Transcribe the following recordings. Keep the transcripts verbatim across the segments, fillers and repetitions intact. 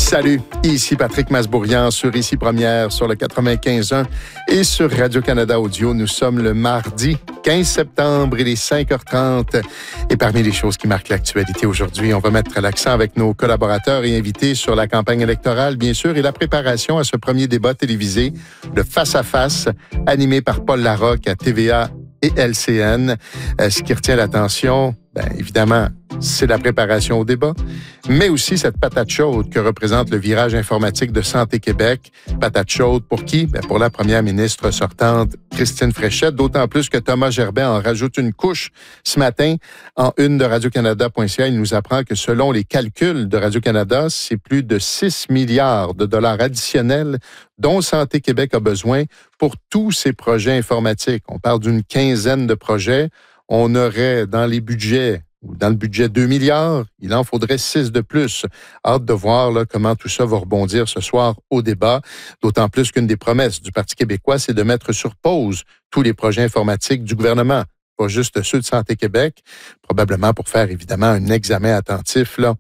Salut, ici Patrick Masbourian sur Ici Première sur le quatre-vingt-quinze point un et sur Radio-Canada Audio. Nous sommes le mardi quinze septembre, il est cinq heures trente. Et parmi les choses qui marquent l'actualité aujourd'hui, on va mettre l'accent avec nos collaborateurs et invités sur la campagne électorale, bien sûr, et la préparation à ce premier débat télévisé, le face-à-face, animé par Paul Larocque à T V A et L C N. Euh, ce qui retient l'attention, bien évidemment, c'est la préparation au débat, mais aussi cette patate chaude que représente le virage informatique de Santé Québec. Patate chaude pour qui? Bien pour la première ministre sortante, Christine Fréchette, d'autant plus que Thomas Gerbet en rajoute une couche ce matin. En une de Radio-Canada point C A, il nous apprend que selon les calculs de Radio-Canada, c'est plus de six milliards de dollars additionnels dont Santé Québec a besoin pour tous ces projets informatiques. On parle d'une quinzaine de projets. On aurait dans les budgets, ou dans le budget deux milliards, il en faudrait six de plus. Hâte de voir là, comment tout ça va rebondir ce soir au débat, d'autant plus qu'une des promesses du Parti québécois, c'est de mettre sur pause tous les projets informatiques du gouvernement, pas juste ceux de Santé Québec, probablement pour faire évidemment un examen attentif là,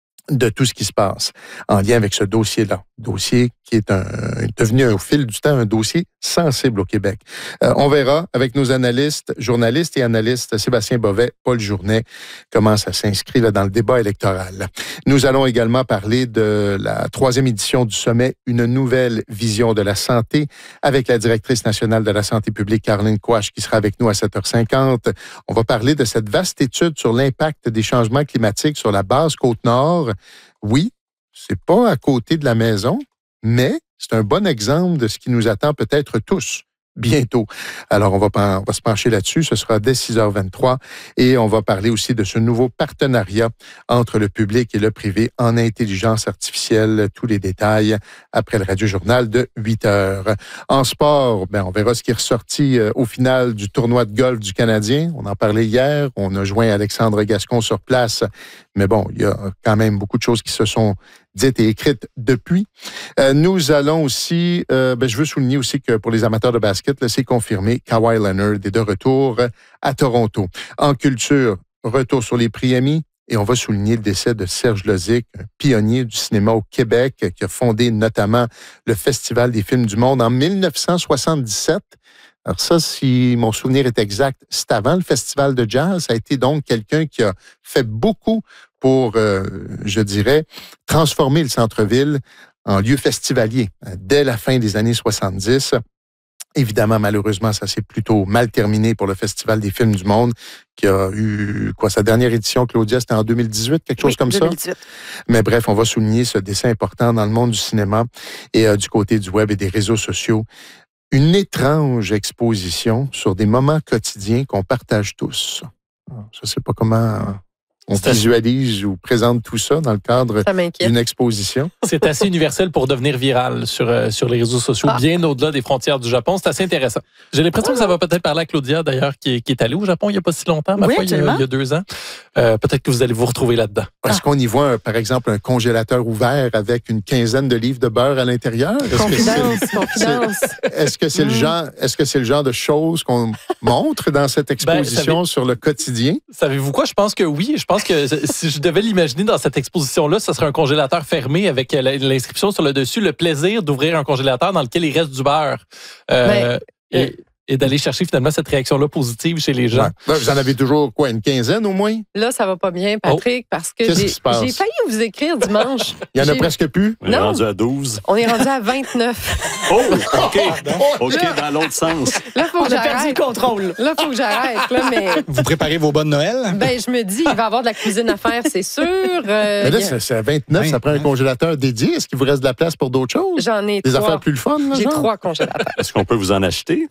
de tout ce qui se passe en lien avec ce dossier-là. Dossier qui est un, devenu au fil du temps un dossier sensible au Québec. Euh, on verra avec nos analystes, journalistes et analystes, Sébastien Bovet, Paul Journet, comment ça s'inscrit là, dans le débat électoral. Nous allons également parler de la troisième édition du sommet Une nouvelle vision de la santé avec la directrice nationale de la santé publique, Caroline Quach, qui sera avec nous à sept heures cinquante. On va parler de cette vaste étude sur l'impact des changements climatiques sur la basse Côte-Nord. Oui, c'est pas à côté de la maison, mais c'est un bon exemple de ce qui nous attend peut-être tous bientôt. Alors, on va, on va se pencher là-dessus. Ce sera dès six heures vingt-trois et on va parler aussi de ce nouveau partenariat entre le public et le privé en intelligence artificielle. Tous les détails après le Radio-Journal de huit heures. En sport, ben, on verra ce qui est ressorti euh, au final du tournoi de golf du Canadien. On en parlait hier. On a joint Alexandre Gascon sur place. Mais bon, il y a quand même beaucoup de choses qui se sont dites et écrites depuis. Euh, nous allons aussi, euh, ben, je veux souligner aussi que pour les amateurs de basket, là, c'est confirmé, Kawhi Leonard est de retour à Toronto. En culture, retour sur les prix Emmy. Et on va souligner le décès de Serge Lozic, un pionnier du cinéma au Québec, qui a fondé notamment le Festival des films du monde en mille neuf cent soixante-dix-sept. Alors ça, si mon souvenir est exact, c'est avant le Festival de jazz. Ça a été donc quelqu'un qui a fait beaucoup pour, euh, je dirais, transformer le centre-ville en lieu festivalier dès la fin des années soixante-dix. Évidemment, malheureusement, ça s'est plutôt mal terminé pour le Festival des films du monde, qui a eu, quoi, sa dernière édition, Claudia, c'était en deux mille dix-huit, quelque chose oui, comme deux mille dix-huit. Ça. Mais bref, on va souligner ce décès important dans le monde du cinéma et euh, du côté du web et des réseaux sociaux. Une étrange exposition sur des moments quotidiens qu'on partage tous. Je ne sais pas comment on visualise ou présente tout ça dans le cadre d'une exposition. C'est assez universel pour devenir viral sur, euh, sur les réseaux sociaux, ah. bien au-delà des frontières du Japon. C'est assez intéressant. J'ai l'impression ah. que ça va peut-être parler à Claudia, d'ailleurs, qui, qui est allée au Japon il n'y a pas si longtemps, ma oui, foi, il y, a, il y a deux ans. Euh, peut-être que vous allez vous retrouver là-dedans. Est-ce ah. qu'on y voit, par exemple, un congélateur ouvert avec une quinzaine de livres de beurre à l'intérieur? Est-ce confidence, que confidence. Est-ce que c'est mm. le genre, est-ce que c'est le genre de choses qu'on montre dans cette exposition ben, savez, sur le quotidien? Savez-vous quoi? Je pense que oui. Je pense que si je devais l'imaginer dans cette exposition-là, ce serait un congélateur fermé avec l'inscription sur le dessus, le plaisir d'ouvrir un congélateur dans lequel il reste du beurre. Euh, ben, et, et d'aller chercher finalement cette réaction-là positive chez les gens. Ouais. Vous en avez toujours, quoi, une quinzaine au moins? Là, ça va pas bien, Patrick, oh. parce que j'ai, j'ai failli vous écrire dimanche. Il y en a j'ai... presque plus? On est non. rendu à douze. On est rendu à vingt-neuf. Oh, OK. OK, là, dans l'autre sens. Là, faut que On a perdu le contrôle. Là, il faut que j'arrête. Là, mais... Vous préparez vos bonnes Noël? Ben, je me dis, il va y avoir de la cuisine à faire, c'est sûr. Euh, mais là, a... c'est à vingt-neuf, vingt-neuf, ça prend un congélateur dédié. Est-ce qu'il vous reste de la place pour d'autres choses? J'en ai Des trois. affaires plus le fun, là, j'ai genre? trois congélateurs. Est-ce qu'on peut vous en acheter?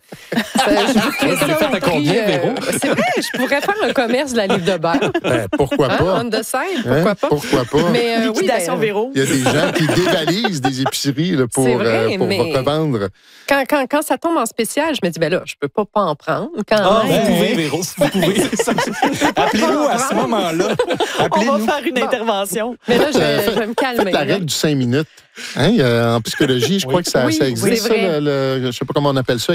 Je vous le faites à combien, Véro? Euh, c'est vrai, je pourrais faire un commerce de la livre de beurre. Ben, pourquoi hein, pas? On the side, pourquoi hein? pas? Pourquoi pas? Mais, euh, Liquidation oui, ben, Véro. Il y a des gens qui dévalisent des épiceries là, pour, vrai, euh, pour mais... revendre. Quand, quand, quand ça tombe en spécial, je me dis, ben là, je peux pas pas en prendre. Quand ah, même. Vous pouvez, Véro, si vous pouvez. Appelez-nous à ce moment-là. Appelez-nous. On va faire une bon. intervention. Mais là, je, vais, je vais me calmer. Faites la règle du cinq minutes. Hein, en psychologie, je oui. crois que ça, oui, ça existe. oui, c'est vrai. Ça, le, le, je ne sais pas comment on appelle ça.